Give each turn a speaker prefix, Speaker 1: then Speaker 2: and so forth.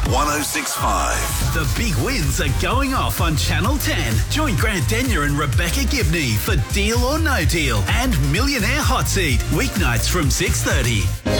Speaker 1: 106.5.
Speaker 2: The big wins are going off on Channel 10. Join Grant Denyer and Rebecca Gibney for Deal or No Deal and Millionaire Hot Seat, weeknights from 6:30.